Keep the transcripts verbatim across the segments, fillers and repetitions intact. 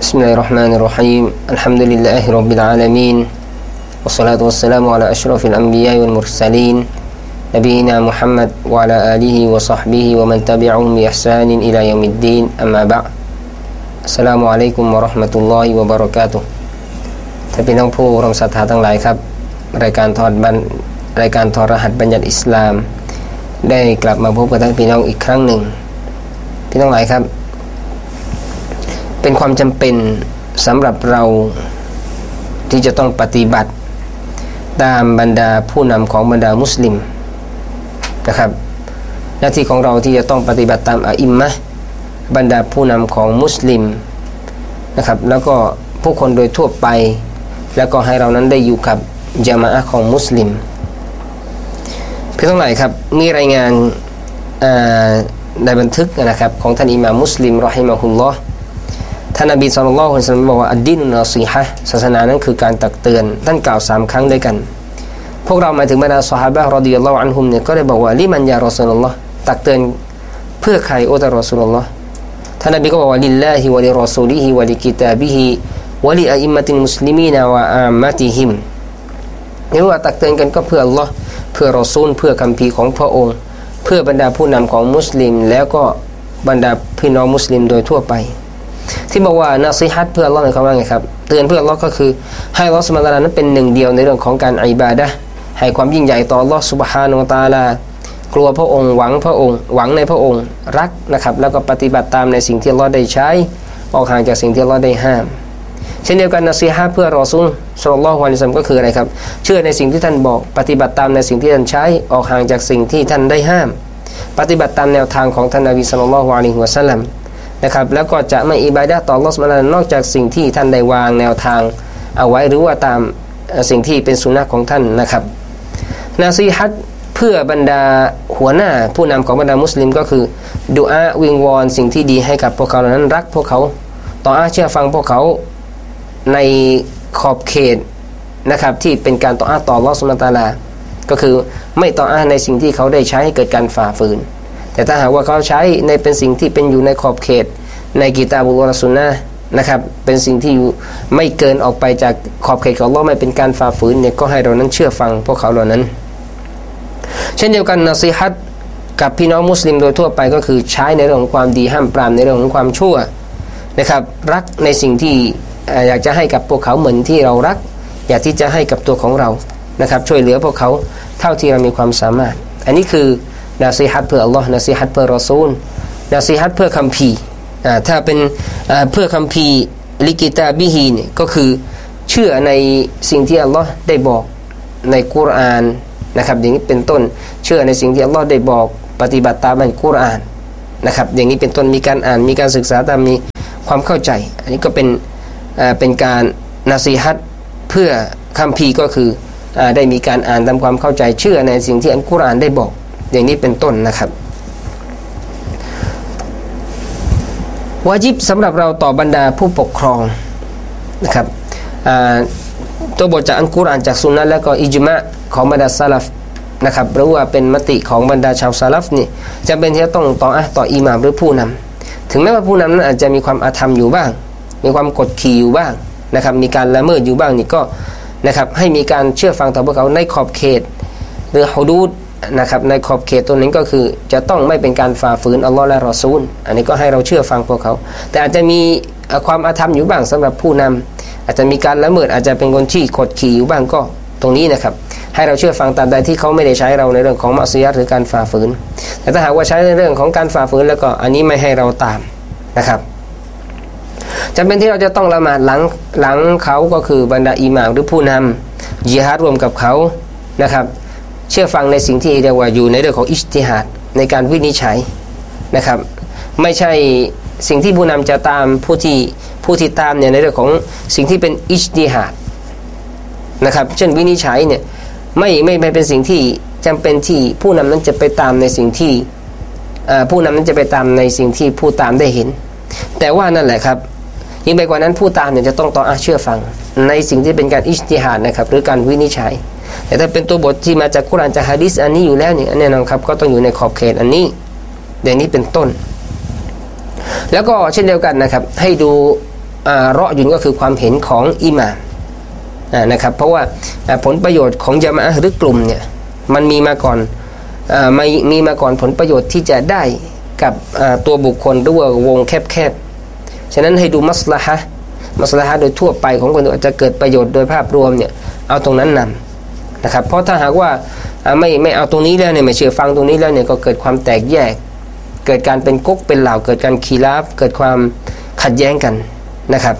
بسم الله الرحمن الرحيم الحمد لله رب العالمين والصلاة والسلام على أشرف الأنبياء والمرسلين نبينا محمد وعلى آله وصحبه ومن تبعهم بإحسان إلى يوم الدين أما بعد السلام عليكم ورحمة الله وبركاته ท่านพี่น้องผู้ร่วมศรัทธาทั้งหลายครับรายการถอดบัญรายการถอดรหัสบัญญัติอิสลามได้กลับมาพบกับท่านพี่น้องอีกครั้งหนึ่งพี่น้องหลายครับเป็นความจำเป็นสำหรับเราที่จะต้องปฏิบัติตามบรรดาผู้นำของบรรดามุสลิมนะครับหน้าที่ของเราที่จะต้องปฏิบัติตามอะอิมมะห์บรรดาผู้นำของมุสลิมนะครับแล้วก็ผู้คนโดยทั่วไปแล้วก็ให้เรานั้นได้อยู่กับญะมาอะห์ของมุสลิมพี่น้องหลายครับมีรายงานในบันทึกนะครับของท่านอิหม่ามมุสลิมรอฮิมะฮุลลอฮ์ท่านนบีศ็อลลัลลอฮุอะลัยฮิวะซัลลัมบอกว่าอัดดีนุนนาซีฮะห์ศาสนานั้นคือการตักเตือนท่านกล่าวสามครั้งด้วยกันพวกเราหมายถึงบรรดาซอฮาบะห์รอฎิยัลลอฮุอันฮุมเนี่ยก็ได้บอกว่าลิมันยารอซูลุลลอฮ์ตักเตือนเพื่อใครโอ้ท่านรอซูลุลลอฮ์ท่านนบีก็บอกว่าลิลลาฮิวะลิรอซูลิฮิวะลิกิตาบิฮิวะลิอะอิมมะติลมุสลิมีนวะอามมะติฮิมนี่ว่าตักเตือนกันก็เพื่ออัลเลาะห์เพื่อรอซูลเพื่อคัมภีร์ของพระองค์เพื่อบรรดาผู้นำของมุสลิมแล้วก็บรรดาพี่น้องมุสลิมโดยทั่วไปที่บอกว่านาซีฮัตเพื่ออัลเลาะห์หมายความว่าไงครับเตือนเพื่ออัลเลาะห์ก็คือให้อัลเลาะห์ซุบฮานะฮูวะตะอาลานั้นเป็นหนึ่งเดียวในเรื่องของการอิบาดะห์ให้ความยิ่งใหญ่ต่ออัลเลาะห์ซุบฮานะฮูวะตะอาลากลัวพระองค์หวังพระองค์หวังในพระองค์รักนะครับแล้วก็ปฏิบัติตามในสิ่งที่อัลเลาะห์ได้ใช้ออกห่างจากสิ่งที่อัลเลาะห์ได้ห้ามเช่นเดียวกันนาซีฮะห์เพื่อรอซูลศ็อลลัลลอฮุอะลัยฮิวะซัลลัมก็คืออะไรครับเชื่อในสิ่งที่ท่านบอกปฏิบัติตามในสิ่งที่ท่านใช้ออกห่างจากสิ่งที่ท่านได้ห้ามปฏิบัติตามแนวทางของท่านนบีศ็อลลัลลอฮุอะลัยฮิวะซัลลัมนะครับแล้วก็จะไม่อิบาดะห์ต่ออัลเลาะห์ซุบฮานะฮูวะตะอาลานอกจากสิ่งที่ท่านได้วางแนวทางเอาไว้หรือว่าตามสิ่งที่เป็นสุนนะของท่านนะครับนาซีฮะห์เพื่อบรรดาหัวหน้าผู้นำของบรรดามุสลิมก็คือดุอาวิงวอนสิ่งที่ดีให้กับพวกเขาเหล่านั้นรักพวกเขาต่ออาเชื่อฟังพวกเขาในขอบเขตนะครับที่เป็นการต่ออาต่ออัลเลาะห์ซุบฮานะฮูวะตะอาลาก็คือไม่ต่ออาในสิ่งที่เขาได้ใช้ให้เกิดการฝ่าฝืนแต่ถ้าหากว่าเขาใช้ในเป็นสิ่งที่เป็นอยู่ในขอบเขตในกิตาบุลและซุนนะห์นะครับเป็นสิ่งที่ไม่เกินออกไปจากขอบเขตของอัลเลาะห์ไม่เป็นการฝ่าฝืนเนี่ยก็ให้เรานั้นเชื่อฟังพวกเขาเหล่านั้นเช่นเดียวกันนาซีฮะห์กับพี่น้องมุสลิมโดยทั่วไปก็คือใช้ในเรื่องของความดีห้ามปรามในเรื่องของความชั่วนะครับรักในสิ่งที่อยากจะให้กับพวกเขาเหมือนที่เรารักอยากที่จะให้กับตัวของเรานะครับช่วยเหลือพวกเขาเท่าที่เรามีความสามารถอันนี้คือนาซีฮัตเพื่ออัลลอฮ์นาซีฮัตเพื่อรอซูลนาซีฮัตเพื่อคัมภีร์ถ้าเป็นเพื่อคัมภีร์ลิกิตาบิฮีเนี่ยก็คือเชื่อในสิ่งที่อัลลอฮ์ได้บอกในกุรอานนะครับอย่างนี้เป็นต้นเชื่อในสิ่งที่อัลลอฮ์ได้บอกปฏิบัติตามในกุรอานนะครับอย่างนี้เป็นต้นมีการอ่านมีการศึกษาตามมีความเข้าใจอันนี้ก็เป็นเป็นการนาซีฮัตเพื่อคัมภีร์ก็คือได้มีการอ่านตามความเข้าใจเชื่อในสิ่งที่อัลกุรอานได้บอกอย่างนี้เป็นต้นนะครับวาญิบสำหรับเราต่อบรรดาผู้ปกครองนะครับตัวบทจากอัลกุรอานจากซุนนะห์แล้วก็อิจมะของบรรดาซะลัฟนะครับหรือว่าเป็นมติของบรรดาชาวซะลัฟนี่จะเป็นที่ต้องต่ออะห์ต่ออิหม่ามหรือผู้นำถึงแม้ว่าผู้นำนั้นอาจจะมีความอาธรรมอยู่บ้างมีความกดขี่อยู่บ้างนะครับมีการละเมิดอยู่บ้างนี่ก็นะครับให้มีการเชื่อฟังต่อพวกเขาในขอบเขตหรือฮุดูดนะครับในขอบเขตตัวนี้ก็คือจะต้องไม่เป็นการฝ่าฝืนอัลลอฮ์และรอซูลอันนี้ก็ให้เราเชื่อฟังพวกเขาแต่อาจจะมีความอาธรรมอยู่บ้างสำหรับผู้นำอาจจะมีการละเมิดอาจจะเป็นคนที่กดขี่อยู่บ้างก็ตรงนี้นะครับให้เราเชื่อฟังตามใดที่เขาไม่ได้ใช้เราในเรื่องของมัสยิดหรือการฝ่าฝืนแต่ถ้าหากว่าใช้ในเรื่องของการฝ่าฝืนแล้วก็อันนี้ไม่ให้เราตามนะครับจำเป็นที่เราจะต้องละหมาดหลังหลังเขาก็คือบรรดาอิหม่ามหรือผู้นำญิฮาดรวมกับเขานะครับเชื่อฟังในสิ่งที่เรียกว่าอยู่ในเรื่องของอิจติฮาดในการวินิจฉัยนะครับไม่ใช่สิ่งที่ผู้นำจะตามผู้ที่ผู้ที่ตามเนี่ยในเรื่องของสิ่งที่เป็นอิจติฮาดนะครับเช่นวินิจฉัยเนี่ยไม่ไม่ไม่เป็นสิ่งที่จำเป็นที่ผู้นำนั้นจะไปตามในสิ่งที่ผู้นำนั้นจะไปตามในสิ่งที่ผู้ตามได้เห็นแต่ว่านั่นแหละครับยิ่งไปกว่านั้นผู้ตามเนี่ยจะต้องต่ออาเชื่อฟังในสิ่งที่เป็นการอิจติฮาดนะครับหรือการวินิจฉัยแต่ถ้าเป็นตัวบทที่มาจากกุรอานจากหะดีษอันนี้อยู่แล้วเนี่ยแน่นอนครับก็ต้องอยู่ในขอบเขตอันนี้อย่างนี้เป็นต้นแล้วก็เช่นเดียวกันนะครับให้ดูอ่ารอยุนก็คือความเห็นของอิหม่ามนะครับเพราะว่าผลประโยชน์ของญะมาอะห์หรือกลุ่มเนี่ยมันมีมาก่อนอ่ามีมีมาก่อนผลประโยชน์ที่จะได้กับตัวบุคคลหรือว่าวงแคบๆฉะนั้นให้ดูมัสละฮะห์มัสละฮะห์โดยทั่วไปของคนจะเกิดประโยชน์โดยภาพรวมเนี่ยเอาตรงนั้นนำนะครับเพราะถ้าหากว่าไม่ไม่เอาตรงนี้แล้วเนี่ยไม่เชื่อฟังตรงนี้แล้วเนี่ยก็เกิดความแตกแยกเกิดการเป็นก๊กเป็นเหล่าเกิดการขีลาฟเกิดความขัดแย้งกันนะครับ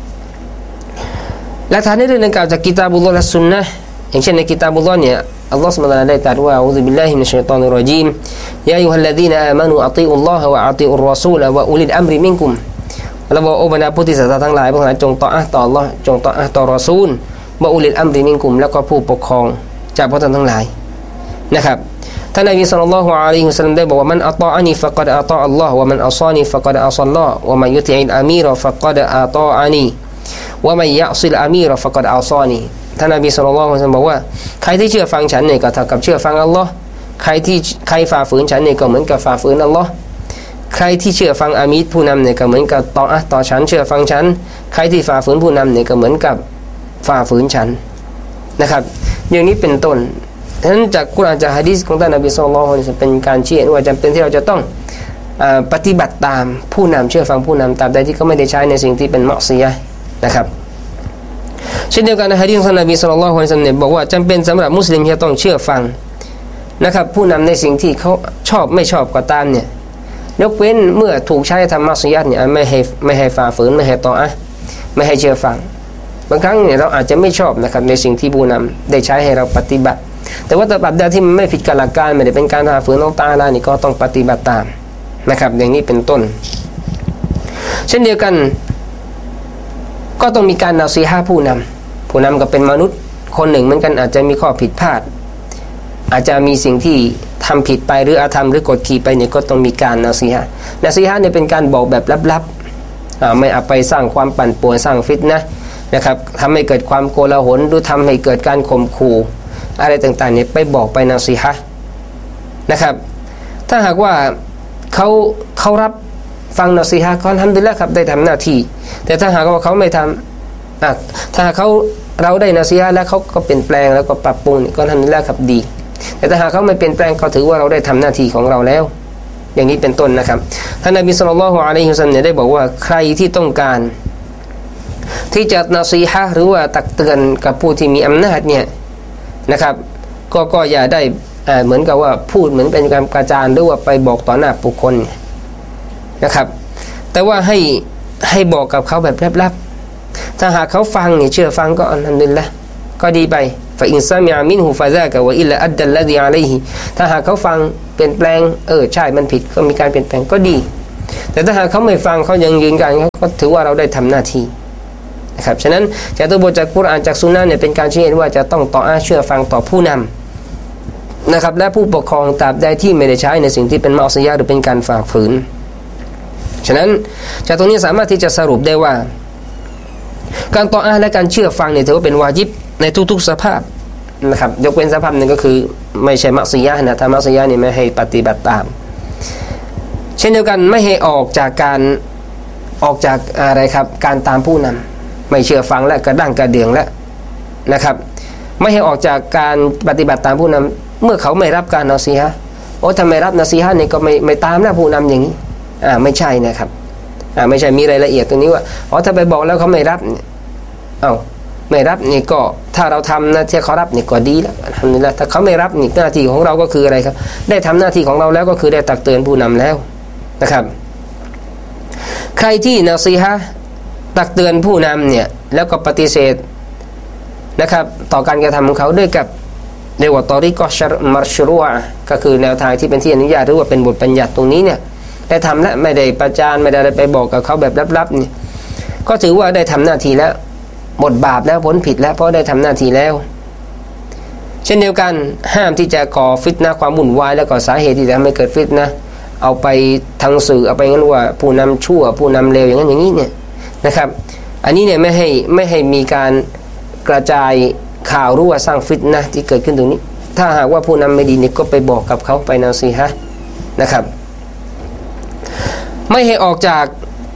หลักฐานในเรื่องดังกล่าวจากกิตาบุลลอฮ์และซุนนะห์อย่างเช่นในกิตาบุลลอฮ์เนี่ยอัลลอฮ์ซุบฮานะฮูวะตะอาลาได้ตรัสว่าอูซุบิลลาฮิมินัชชัยฏอนิรเราะญีมยาอัยยูฮัลลซีนาอามานูอะฏีอุลลอฮะวะอะฏีอุรรอซูลวะอุลิลอัมริมินกุมและบอกโอ้บรรดาผู้ที่ศรัทธาทั้งหลายพวกท่านจงต่ออะห์ต่ออัลลอฮ์จงต่ออะห์ต่อรอซูลวะอุลิลอัมริมินกุมแล้วก็ผู้ปกครองจากพวกท่านทั้งหลายนะครับท่านนบีศ็อลลัลลอฮุอะลัยฮิวะซัลลัมได้บอกว่ามันอะฏออะนีฟะกัดอะฏออัลลอฮ์วะมันอัศอนีฟะกัดอัศอลลอฮ์วะมันยุติอิลอามีรฟะกัดอะฏออะนีวะมันยะซิลอามีรฟะกัดอัศอนีท่านนบีศ็อลลัลลอฮุอะลัยฮิวะซัลลัมบอกว่าใครที่เชื่อฟังฉันเนี่ยก็เท่ากับเชื่อฟังอัลลอฮ์ใครที่ใครฝ่าฝืนฉันเนี่ยก็เหมือนกับฝ่าฝืนอัลลอฮ์ใครที่เชื่อฟังอามีรผู้นำเนี่ยก็เหมือนกับต่ออะห์ต่อฉันเชื่อฟังฉันใครที่ฝ่าฝืนผู้นำเนี่ยก็เหมือนกับฝ่าฝืนฉันนะครับอย่างนี้เป็นต้นฉะนั้นจากกุรอานจากหะดีษของท่านนบีศ็อลลัลลอฮุอะลัยฮิวะซัลลัมเป็นการชี้เห็นว่าจำเป็นที่เราจะต้องปฏิบัติตามผู้นำเชื่อฟังผู้นำตามใดที่เขาไม่ได้ใช้ในสิ่งที่เป็นมะซียะห์นะครับเช่นเดียวกันในหะดีษของท่านนบีศ็อลลัลลอฮุอะลัยฮิวะซัลลัมเนี่ยบอกว่าจำเป็นสำหรับมุสลิมที่จะต้องเชื่อฟังนะครับผู้นำในสิ่งที่เขาชอบไม่ชอบก็ตามเนี่ยยกเว้นเมื่อถูกใช้ทำมะซียะห์เนี่ยไม่ให้ไม่ให้ฝ่าฝืนไม่ให้ต่ออะห์ไม่ให้เชื่อฟังบางครั้งเนี่ยเราอาจจะไม่ชอบนะครับในสิ่งที่ผู้นำได้ใช้ให้เราปฏิบัติแต่ว่าตราบใดที่มันไม่ผิดกับหลักการไม่ได้เป็นการฝ่าฝืนอัลเลาะห์ตะอาลานี่ก็ต้องปฏิบัติตามนะครับอย่างนี้เป็นต้นเช่นเดียวกันก็ต้องมีการนาซีฮะห์ผู้นำผู้นำก็เป็นมนุษย์คนหนึ่งเหมือนกันอาจจะมีข้อผิดพลาดอาจจะมีสิ่งที่ทำผิดไปหรืออาธรรมหรือกดขี่ไปเนี่ยก็ต้องมีการนาซีฮะห์นาซีฮะห์เนี่ยเป็นการบอกแบบลับๆไม่เอาไปสร้างความปั่นป่วนสร้างฟิตนะห์นะครับทำให้เกิดความโกลาหลหรือทำให้เกิดการข่มขู่อะไรต่างๆเนี่ยไปบอกไปนาซีฮะห์นะครับถ้าหากว่าเขาเขารับฟังนาซีฮะห์ก็อัลฮัมดุลิลละห์ครับได้ทำหน้าที่แต่ถ้าหากว่าเขาไม่ทำอ่ะถ้าเขาเราได้นาซีฮะห์แล้วเขาก็เปลี่ยนแปลงแล้วก็ปรับปรุงก็อัลฮัมดุลิลละห์ครับดีแต่ถ้าหากเขาไม่เปลี่ยนแปลงก็ถือว่าเราได้ทำหน้าที่ของเราแล้วอย่างนี้เป็นต้นนะครับท่านนบีศ็อลลัลลอฮุอะลัยฮิวะซัลลัมเนี่ยได้บอกว่าใครที่ต้องการที่จะนาซีฮะห์หรือว่าตักเตือนกับผู้ที่มีอำนาจเนี่ยนะครับก็ก็อย่าได้เหมือนกับว่าพูดเหมือนเป็นการกระจานหรือว่าไปบอกต่อหน้าบุคคลนะครับแต่ว่าให้ให้บอกกับเขาแบบลับๆถ้าหากเขาฟังเนี่ยเชื่อฟังก็อัลฮัมดุลิลละห์ก็ดีไปฟะอินซะมิอะมินฮุฟะซากะวะอิลลาอัดดัลลซีอะลัยฮิถ้าหากเขาฟังเปลี่ยนแปลงเออใช่มันผิดก็มีการเปลี่ยนแปลงก็ดีแต่ถ้าหากเขาไม่ฟังเขายังยืนกันเขาก็ถือว่าเราได้ทำหน้าที่นะครับฉะนั้นจากตัวบทจากกุรอานจากซุนนะห์เนี่ยเป็นการชี้เห็นว่าจะต้องต่ออาเชื่อฟังต่อผู้นำนะครับและผู้ปกครองตราบใดที่ไม่ได้ใช้ในสิ่งที่เป็นมะซียะห์หรือเป็นการฝ่าฝืนฉะนั้นจากตรงนี้สามารถที่จะสรุปได้ว่าการต่ออาและการเชื่อฟังเนี่ยถือว่าเป็นวาญิบในทุกๆสภาพนะครับยกเว้นสภาพหนึ่งก็คือไม่ใช่มะซียะห์นะถ้ามะซียะห์นี่ไม่ให้ปฏิบัติตามเช่นเดียวกันไม่ให้ออกจากการออกจากอะไรครับการตามผู้นำไม่เชื่อฟังและกระด้างกระเดื่องแล้วนะครับไม่ให้ออกจากการปฏิบัติตามผู้นำเมื่อเขาไม่รับการนาซีฮะห์โอ้ทำไมรับนาซีฮะห์นี่ก็ไม่ไม่ตามนะผู้นำอย่างนี้อ่าไม่ใช่นะครับอ่าไม่ใช่มีรายละเอียดตรงนี้ว่าอ๋อถ้าไปบอกแล้วเขาไม่รับเอ้าไม่รับนี่ก็ถ้าเราทำนะที่เขารับนี่ก็ดีแล้วอัลฮัมดุลิลละห์ถ้าเขาไม่รับนี่หน้าที่ของเราก็คืออะไรครับได้ทำหน้าที่ของเราแล้วก็คือได้ตักเตือนผู้นำแล้วนะครับใครที่นาซีฮะห์ตักเตือนผู้นำเนี่ยแล้วก็ปฏิเสธนะครับต่อการกระทำของเขาด้วยกับเรียกว่าตอริกอชรมัชรูอะห์ก็คือแนวทางที่เป็นที่อนุญาตหรือว่าเป็นบทบัญญัติตรงนี้เนี่ยได้ทำและไม่ได้ประจานไม่ได้ไปบอกกับเขาแบบลับๆนี่ก็ถือว่าได้ทำหน้าที่แล้วหมดบาปแล้วพ้นผิดแล้วเพราะได้ทำหน้าที่แล้วเช่นเดียวกันห้ามที่จะก่อฟิตนะห์ความวุ่นวายแล้วก็สาเหตุที่จะทำให้เกิดฟิตนะห์เอาไปทางสื่อเอาไปงั้นว่าผู้นำชั่วผู้นำเลวอย่างนั้นอย่างนี้เนี่ยนะครับอันนี้เนี่ยไม่ให้ไม่ให้มีการกระจายข่าวรู้ว่าสร้างฟิตนะห์ที่เกิดขึ้นตรงนี้ถ้าหากว่าผู้นำไม่ดีนี่ก็ไปบอกกับเขาไปนาซีฮะห์นะครับไม่ให้ออกจาก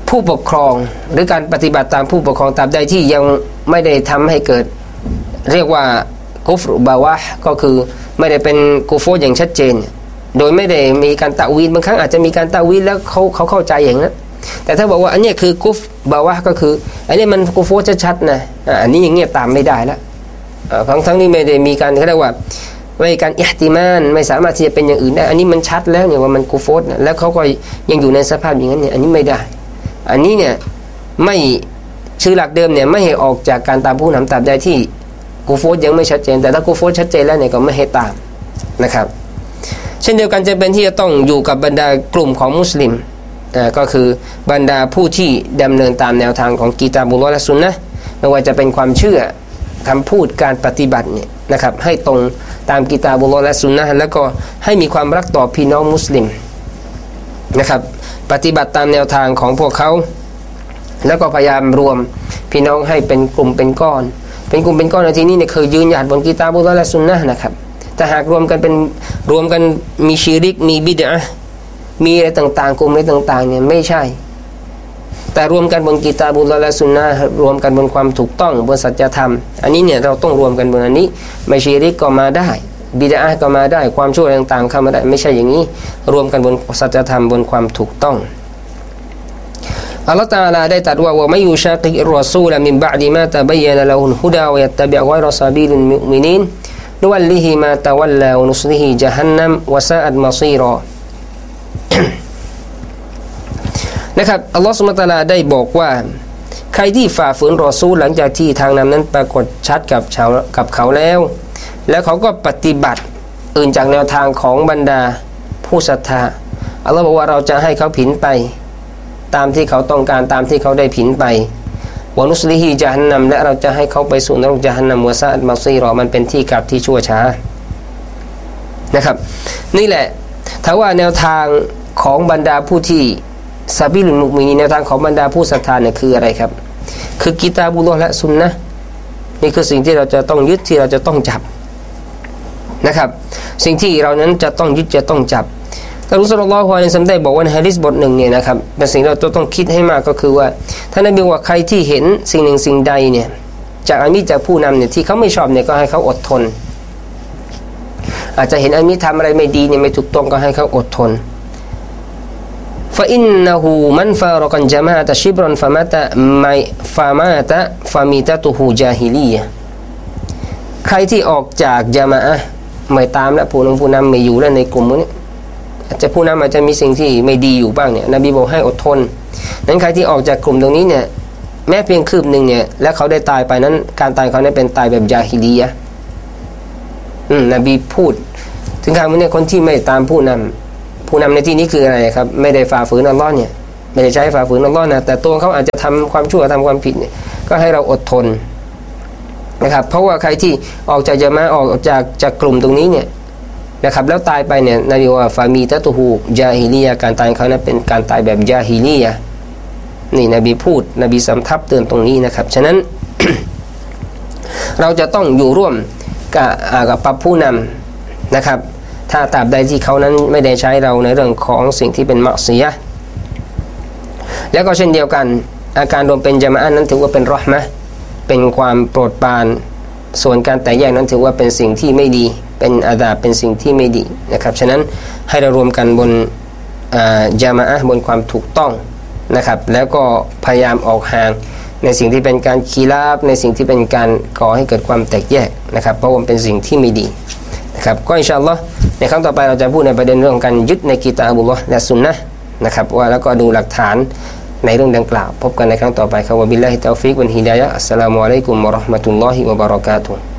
ผู้ปกครองหรือการปฏิบัติตามผู้ปกครองตามใดที่ยังไม่ได้ทำให้เกิดเรียกว่ากุฟรบาวะก็คือไม่ได้เป็นกุฟรอย่างชัดเจนโดยไม่ได้มีการตะวีลบางครั้งอาจจะมีการตะวีลแล้วเขาเขาเข้าใจอย่างนั้นแต่ถ้าบอกว่าอันนี้คือกุฟบาวะก็คืออันนี้มันกุฟรชัดๆนะอันนี้อย่างเงี้ยตามไม่ได้แล้วทั้งทั้งนี้ไม่ได้มีการเขาเรียกว่าไม่การอิหติมานไม่สามารถที่จะเป็นอย่างอื่นได้อันนี้มันชัดแล้วเนี่ยว่ามันกุฟรนะแล้วเขาก็ยังอยู่ในสภาพอย่างนั้นเนี่ยอันนี้ไม่ได้อันนี้เนี่ยไม่ชื่อหลักเดิมเนี่ยไม่ให้ออกจากการตามผู้นำตามใดที่กูโฟสยังไม่ชัดเจนแต่ถ้ากูโฟสชัดเจนแล้วเนี่ยก็ไม่ให้ตามนะครับเช่นเดียวกันจะเป็นที่จะต้องอยู่กับบรรดากลุ่มของมุสลิมอ่าก็คือบรรดาผู้ที่ดำเนินตามแนวทางของกิตาบุลลอฮ์และซุนนะห์ไม่ว่าจะเป็นความเชื่อคำพูดการปฏิบัติเนี่ยนะครับให้ตรงตามกิตาบุลลอฮ์และซุนนะห์แล้วก็ให้มีความรักต่อพี่น้องมุสลิมนะครับปฏิบัติตามแนวทางของพวกเขาแล้วก็พยายามรวมพี่น้องให้เป็นกลุ่มเป็นก้อนเป็นกลุ่มเป็นก้อนในที่นี้เนี่ยคือยืนหยัดบนกิตาบุลลอฮ์และซุนนะห์นะครับแต่หากรวมกันเป็นรวมกันมีชิริกมีบิดอะห์มีอะไรต่างๆกลุ่มอะไรต่างๆเนี่ยไม่ใช่แต่รวมกันบนกิตาบุลลอฮ์และซุนนะห์รวมกันบนความถูกต้องบนสัจธรรมอันนี้เนี่ยเราต้องรวมกันบนอันนี้ไม่ชิริกก็มาได้บิดอะห์ก็มาได้ความชั่วต่างๆเข้ามาได้ไม่ใช่อย่างนี้รวมกันบนสัจธรรมบนความถูกต้องอัลลอฮฺตะอาลาได้ตรัสว่าว่าไม่ยูชากิรรอซูลมินบะอ์ดิมาตะบัยนะละฮุลฮุดาวยะตะบิอ์ฆอยรซะบีลิลมุอ์มินีนนุวัลลิฮิมาตะวัลลาวะนุศลิฮิญะฮันนัมวะซาอัตมะซีรอ นะครับอัลลอฮฺซุบฮานะฮูวะตะอาลาได้บอกว่าใครที่ฝ่าฝืนรอซูลหลังจากที่ทางนำนั้นปรากฏชัดกับชาวกับเขาแล้วแล้วเขาก็ปฏิบัติอื่นจากแนวทางของบรรดาผู้ศรัทธาอัลลอฮฺบอกว่าเราจะให้เขาผินไปตามที่เขาต้องการตามที่เขาได้ผินไปวะนุสลิฮิญะฮันนัมและเราจะให้เขาไปสู่นรกญะฮันนัมวะซาอัตมะซีรอมันเป็นที่กลับที่ชั่วช้านะครับนี่แหละถ้าว่าแนวทางของบรรดาผู้ที่ซาบิลุลมุอ์มินีนแนวทางของบรรดาผู้ศรัทธาเนี่ยคืออะไรครับคือกิตาบุลลอฮ์และซุนนะห์นี่คือสิ่งที่เราจะต้องยึดที่เราจะต้องจับนะครับสิ่งที่เรานั้นจะต้องยึดจะต้องจับท่านรอซูลุลลอฮุอะลัยฮิวะซัลลัมได้บอกว่าในหะดีษบทหนึ่งเนี่ยนะครับเป็นสิ่งที่เราต้องคิดให้มากก็คือว่าท่านนบีบอกว่าใครที่เห็นสิ่งหนึ่งสิ่งใดเนี่ยจากอามีจากผู้นำเนี่ยที่เขาไม่ชอบเนี่ยก็ให้เขาอดทนอาจจะเห็นอามีทำอะไรไม่ดีเนี่ยไม่ถูกต้องก็ให้เขาอดทนฟะอินนะฮูมันฟารกันญะมาอะตะชิบรันฟะมะตะไมฟะมาตะฟะมีตะตุฮูญาฮิลียะห์ใครที่ออกจากญะมาอะห์ไม่ตามแล้วผู้นำผู้นำไม่อยู่แล้วในกลุ่มนี้อาจจะผู้นำอาจจะมีสิ่งที่ไม่ดีอยู่บ้างเนี่ยนบีบอกให้อดทนนั้นใครที่ออกจากกลุ่มตรงนี้เนี่ยแม้เพียงคืบหนึ่งเนี่ยและเขาได้ตายไปนั้นการตายเขาเนี่ยเป็นตายแบบญาฮิลียะห์อืมนบีพูดถึงคำว่าเนี่ยคนที่ไม่ตามผู้นำผู้นำในที่นี้คืออะไรครับไม่ได้ฝ่าฝืนอัลลอฮ์เนี่ยไม่ได้ใช้ฝ่าฝืนอัลลอฮ์นะแต่ตัวเขาอาจจะทำความชั่วทำความผิดเนี่ยก็ให้เราอดทนนะครับเพราะว่าใครที่ออกจากญะมาอะห์ออกจากจากกลุ่มตรงนี้เนี่ยนะครับแล้วตายไปเนี่ยนบีว่าฟามีตะตุฮูญาฮิลียะห์การตายเขานั้นเป็นการตายแบบญาฮิลียะห์นี่นบีพูดนบีสำทับเตือนตรงนี้นะครับฉะนั้น เราจะต้องอยู่ร่วมกับกับผู้นำนะครับถ้าตราบใดที่เขานั้นไม่ได้ใช้เราในเรื่องของสิ่งที่เป็นมะซียะห์แล้วก็เช่นเดียวกันอาการรวมเป็นญะมาอะห์นั้นถือว่าเป็นเราะห์มะห์เป็นความโปรดปรานส่วนการแตกแยกนั้นถือว่าเป็นสิ่งที่ไม่ดีเป็นอาดาบเป็นสิ่งที่ไม่ดีนะครับฉะนั้นให้เรารวมกันบนญะมาอะห์บนความถูกต้องนะครับแล้วก็พยายามออกห่างในสิ่งที่เป็นการคีลาฟในสิ่งที่เป็นการก่อให้เกิดความแตกแยกนะครับเพราะว่าเป็นสิ่งที่ไม่ดีนะครับก็อินชาอัลลอฮ์ในครั้งต่อไปเราจะพูดในประเด็นเรื่องการยึดในกิตาบุลลอฮ์และซุนนะห์นะครับว่าแล้วก็ดูหลักฐานในเรื่องดังกล่าวพบกันในครั้งต่อไปครับวะบิลลาฮิตอฟิกวัลฮิดายะฮ์อัสสลามุอะลัยกุมวะเราะห์มะตุลลอฮิวะบะเราะกาตุฮ์